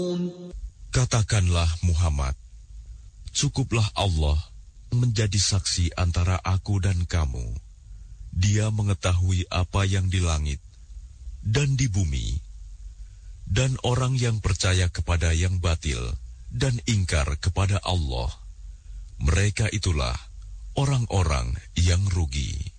Katakanlah Muhammad, cukuplah Allah menjadi saksi antara aku dan kamu. Dia mengetahui apa yang di langit dan di bumi. Dan orang yang percaya kepada yang batil dan ingkar kepada Allah, mereka itulah orang-orang yang rugi.